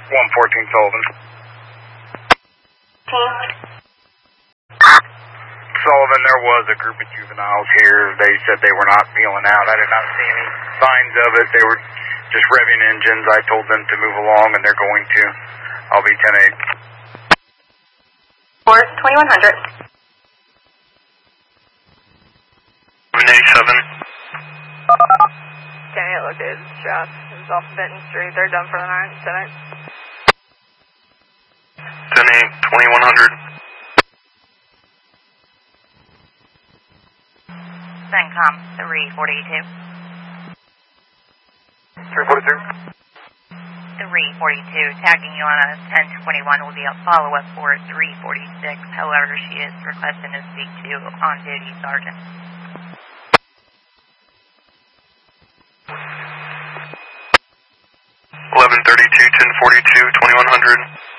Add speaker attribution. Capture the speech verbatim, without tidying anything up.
Speaker 1: one fourteen Sullivan. Sullivan, there was a group of juveniles here. They said they were not feeling out. I did not see any signs of it. They were just revving engines. I told them to move along, and they're going to. I'll be ten eight.
Speaker 2: Four, twenty-one hundred.
Speaker 3: seven eighty-seven.
Speaker 4: ten eight located shot. It's off Benton Street. They're done for the night. ten eight.
Speaker 3: ten eight, twenty-one hundred.
Speaker 5: CENTCOM three forty-two.
Speaker 3: three forty-two.
Speaker 5: three forty-two, tagging you on a ten twenty-one will be a follow-up for three forty-six. However, she is requesting to speak to on-duty sergeant.
Speaker 3: eleven thirty-two, ten forty-two, twenty-one hundred.